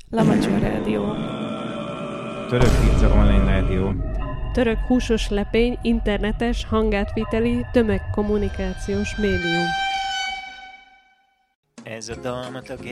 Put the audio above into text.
Lamacsa Rádió. Török pizza online rádió. Török húsos lepény internetes hangátviteli tömegkommunikációs médium. Ez a dalmat a